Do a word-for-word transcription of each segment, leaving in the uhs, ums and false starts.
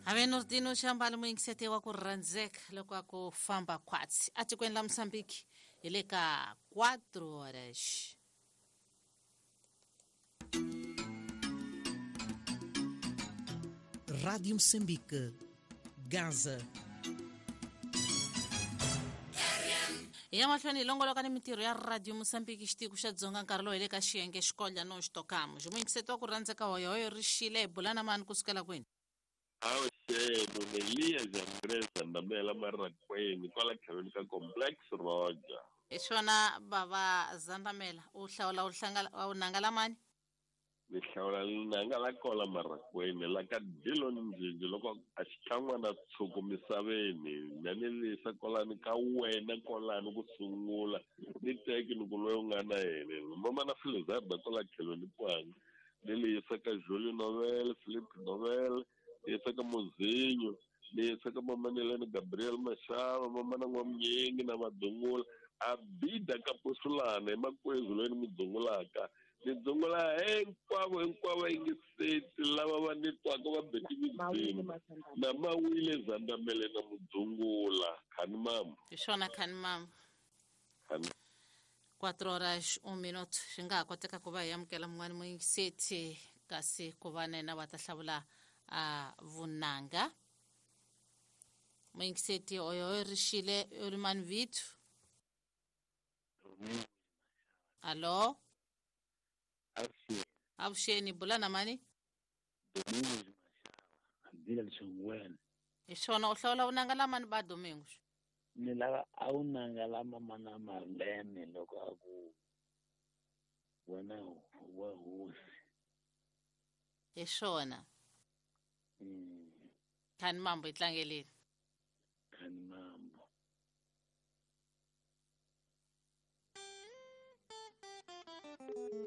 Avenurdino xambalo muingisete wa ku rhandzeka loko a ku famba khwatsi a tikweni la Mozambique hi le ka quatro horas. Rádio Moçambique, Gaza. Ya mahlweni hi longoloka ni mintirho ya Radio Mozambique xitiku xa dzonga nkarhi lowu hi le ka xiyenge xikolya no xitokamo muingisete wa ku rhandzeka hoyohoyo ri xile hi bula na mani kusukela kwini. Awu xeno Elias Andres Zandamela Marakweni kwala tlhelweni ka Complex Roger. Hi swona bava Zandamela u hlawula u hlangala u nangala mani? Ni hlawula nanga la kola Marakweni la ka Dillon Njinji loko a xitlangwa na tshuku misaveni na ni lisa kolani ka wena kolani ku sungula ni teki ni ku loyi u nga na yena mama na Filizarda kola tlhelweni kwani ni lisa ka Julie Novel Philip Novel yesa ka Mozinho yesa ka mama Nelene Gabriel Mashava mama na N'wamnyengi na Madungula abida ka Pusulana emakwezi loyi ni mudzungulaka ni dzungula hinkwavo hinkwavo yingiseti lava va ni twaka va beti midzini na Mawile Zandamele na mudzungula khani mama Hi swona khani mama. khani quatro horas un minuto swi nga ha koteka ku va hi amukela mun'wana muingiseti kasi ku va nena va ta hlavula a vunanga muingiseti oyo ri xile u ri mani vitu. Alo Avuxeni, avuxeni bula na mani Domingos Mashava, Adila Lishongweni. hi swona u hlawula vunanga la mani ba Domingos. Ni lava a wu nanga la mama na Marlene loko a ku wena wa hosi. Hi swona Mm, khani mambo hi tlangeleni. khani mambo.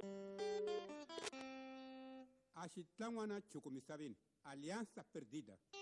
A xitlangwana chuku misaveni Aliança Perdida.